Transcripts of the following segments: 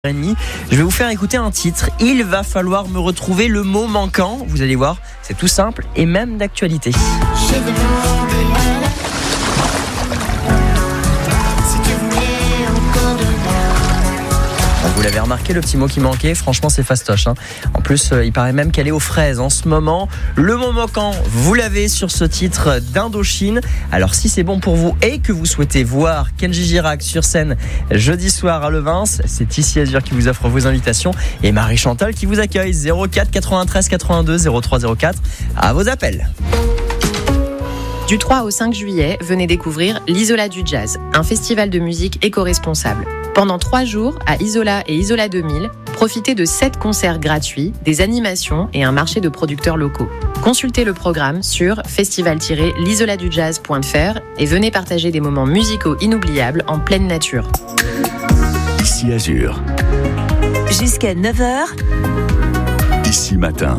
Je vais vous faire écouter un titre. Il va falloir me retrouver le mot manquant. Vous allez voir, c'est tout simple et même d'actualité. Vous l'avez remarqué, le petit mot qui manquait, franchement c'est fastoche. En plus, il paraît même qu'elle est aux fraises en ce moment. Le mot manquant, vous l'avez sur ce titre d'Indochine. Alors si c'est bon pour vous et que vous souhaitez voir Kenji Girac sur scène jeudi soir à Levins, c'est ici Azur qui vous offre vos invitations et Marie Chantal qui vous accueille. 04 93 82 03 04 à vos appels. Du 3 au 5 juillet, venez découvrir l'Isola du Jazz, un festival de musique éco-responsable. Pendant 3 jours, à Isola et Isola 2000, profitez de 7 concerts gratuits, des animations et un marché de producteurs locaux. Consultez le programme sur festival-l'isoladujazz.fr et venez partager des moments musicaux inoubliables en pleine nature. Ici Azur. Jusqu'à 9h. Ici Matin.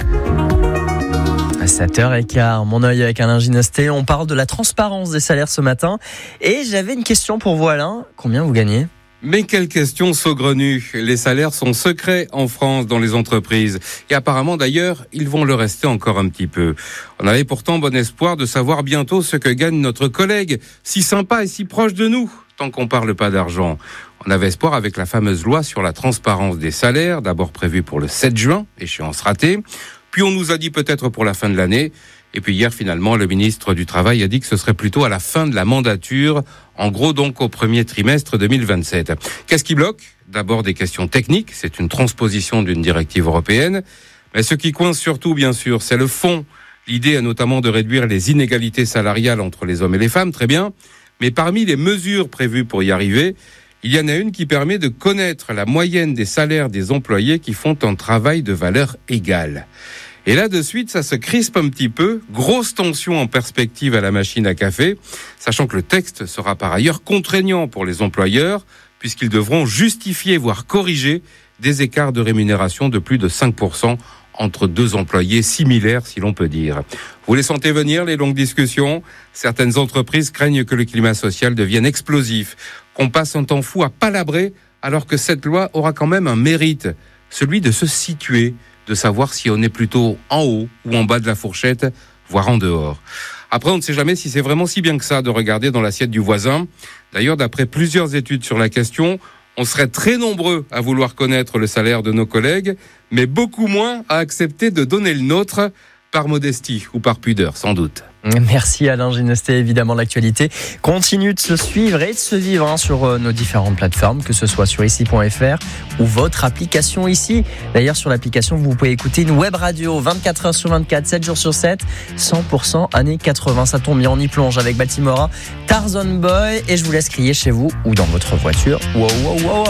À 7h15, mon œil avec Alain Ginesté. On parle de la transparence des salaires ce matin. Et j'avais une question pour vous, Alain. Combien vous gagnez ? Mais quelle question saugrenue. Les salaires sont secrets en France dans les entreprises. Et apparemment d'ailleurs, ils vont le rester encore un petit peu. On avait pourtant bon espoir de savoir bientôt ce que gagne notre collègue, si sympa et si proche de nous, tant qu'on parle pas d'argent. On avait espoir avec la fameuse loi sur la transparence des salaires, d'abord prévue pour le 7 juin, échéance ratée. Puis on nous a dit peut-être pour la fin de l'année. Et puis hier, finalement, le ministre du Travail a dit que ce serait plutôt à la fin de la mandature, en gros donc au premier trimestre 2027. Qu'est-ce qui bloque ? D'abord des questions techniques, c'est une transposition d'une directive européenne. Mais ce qui coince surtout, bien sûr, c'est le fond. L'idée est notamment de réduire les inégalités salariales entre les hommes et les femmes, très bien. Mais parmi les mesures prévues pour y arriver, il y en a une qui permet de connaître la moyenne des salaires des employés qui font un travail de valeur égale. Et là, de suite, ça se crispe un petit peu. Grosse tension en perspective à la machine à café, sachant que le texte sera par ailleurs contraignant pour les employeurs, puisqu'ils devront justifier, voire corriger, des écarts de rémunération de plus de 5% entre deux employés similaires, si l'on peut dire. Vous les sentez venir, les longues discussions ? Certaines entreprises craignent que le climat social devienne explosif, qu'on passe un temps fou à palabrer, alors que cette loi aura quand même un mérite, celui de se situer, de savoir si on est plutôt en haut ou en bas de la fourchette, voire en dehors. Après, on ne sait jamais si c'est vraiment si bien que ça de regarder dans l'assiette du voisin. D'ailleurs, d'après plusieurs études sur la question, on serait très nombreux à vouloir connaître le salaire de nos collègues, mais beaucoup moins à accepter de donner le nôtre, par modestie ou par pudeur, sans doute. Merci Alain Ginesté, évidemment l'actualité continue de se suivre et de se vivre sur nos différentes plateformes, que ce soit sur ici.fr ou votre application ici. D'ailleurs sur l'application vous pouvez écouter une web radio 24 heures sur 24, 7 jours sur 7, 100% années 80. Ça tombe bien, on y plonge avec Baltimora, Tarzan Boy, et je vous laisse crier chez vous ou dans votre voiture. Wow, wow, wow.